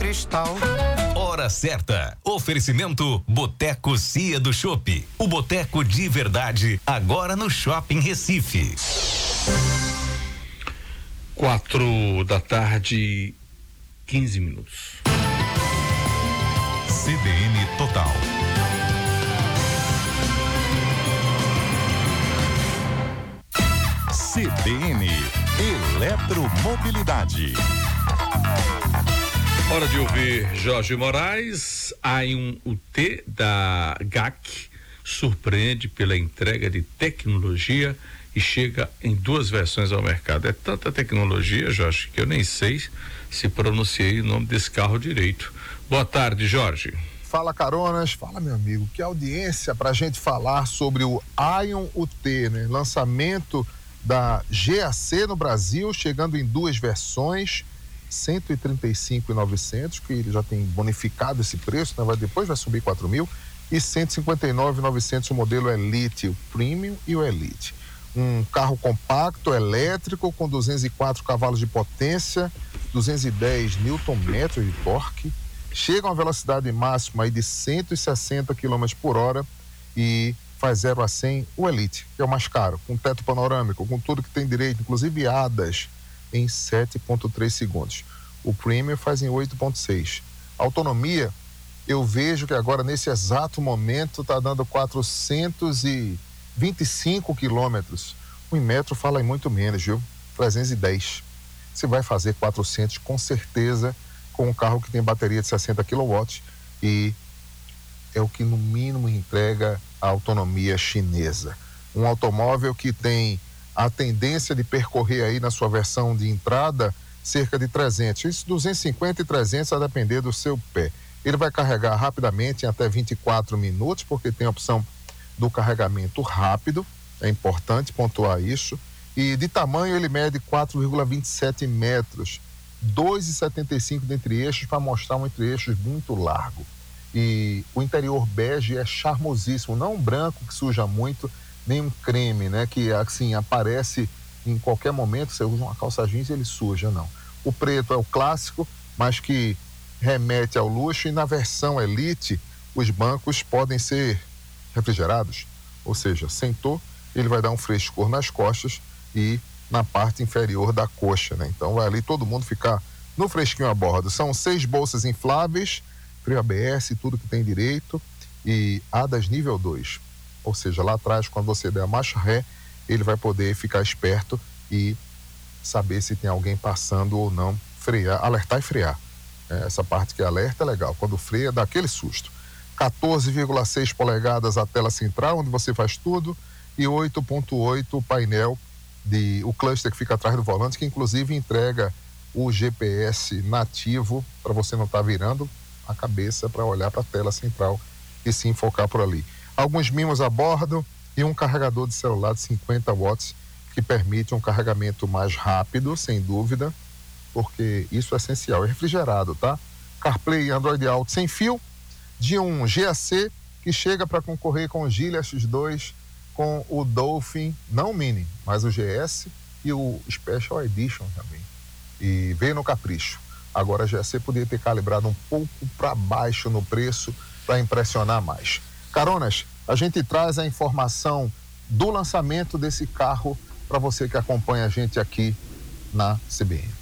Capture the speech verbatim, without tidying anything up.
cristal. Hora certa. Oferecimento Boteco Cia do Chopp. O boteco de verdade, agora no Shopping Recife. Quatro da tarde, quinze minutos. C B N Total. C B N Eletromobilidade. Hora de ouvir Jorge Moraes. A um U T da G A C surpreende pela entrega de tecnologia e chega em duas versões ao mercado. É tanta tecnologia, Jorge, que eu nem sei se pronunciei o nome desse carro direito. Boa tarde, Jorge. Fala, Caronas, fala, meu amigo. Que audiência para a gente falar sobre o Ion U T, né? Lançamento da G A C no Brasil, chegando em duas versões, cento e trinta e cinco mil e novecentos, que ele já tem bonificado esse preço, né? Vai, depois vai subir quatro mil, e cento e cinquenta e nove mil e novecentos o modelo Elite, o Premium e o Elite. Um carro compacto, elétrico, com duzentos e quatro cavalos de potência, duzentos e dez newton-metros de torque, chega a uma velocidade máxima aí de cento e sessenta quilômetros por hora e faz zero a cem o Elite, que é o mais caro, com teto panorâmico, com tudo que tem direito, inclusive A D A S, em sete vírgula três segundos. O Premium faz em oito vírgula seis. A autonomia, eu vejo que agora, nesse exato momento, está dando quatrocentos e vinte e cinco quilômetros. O Inmetro fala em muito menos, viu? trezentos e dez. Você vai fazer quatrocentos com certeza com um carro que tem bateria de sessenta quilowatts e é o que no mínimo entrega a autonomia chinesa. Um automóvel que tem a tendência de percorrer aí na sua versão de entrada cerca de trezentos. Isso, duzentos e cinquenta e trezentos a depender do seu pé. Ele vai carregar rapidamente em até vinte e quatro minutos, porque tem a opção do carregamento rápido, é importante pontuar isso. E de tamanho ele mede quatro vírgula vinte e sete metros, dois vírgula setenta e cinco de entre-eixos, para mostrar um entre-eixos muito largo. E o interior bege é charmosíssimo, não um branco que suja muito, nem um creme, né, que assim aparece em qualquer momento. Você usa uma calça jeans e ele suja, não. O preto é o clássico, mas que remete ao luxo, e na versão Elite os bancos podem ser refrigerados, ou seja, sentou, ele vai dar um frescor nas costas e na parte inferior da coxa, né? Então vai ali todo mundo ficar no fresquinho a bordo. São seis bolsas infláveis, freio A B S, tudo que tem direito, e A D A S nível dois. Ou seja, lá atrás, quando você der a marcha ré, ele vai poder ficar esperto e saber se tem alguém passando ou não, frear, alertar e frear. É, essa parte que alerta é legal, quando freia dá aquele susto. quatorze vírgula seis polegadas a tela central, onde você faz tudo, e oito vírgula oito o painel, de, o cluster que fica atrás do volante, que inclusive entrega o G P S nativo, para você não estar tá virando a cabeça para olhar para a tela central e se enfocar por ali. Alguns mimos a bordo e um carregador de celular de cinquenta watts, que permite um carregamento mais rápido, sem dúvida, porque isso é essencial. É refrigerado, tá? CarPlay e Android Auto sem fio, de um G A C que chega para concorrer com o Gilia X dois, com o Dolphin, não o Mini, mas o G S e o Special Edition também. E veio no capricho. Agora a G A C poderia ter calibrado um pouco para baixo no preço para impressionar mais. Caronas, a gente traz a informação do lançamento desse carro para você que acompanha a gente aqui na C B N.